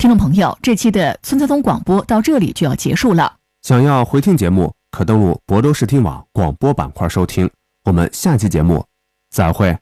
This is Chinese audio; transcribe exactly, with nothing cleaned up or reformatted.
听众朋友，这期的孙财通广播到这里就要结束了。 想要回听节目，可登录亳州视听网广播板块收听。我们下期节目再会。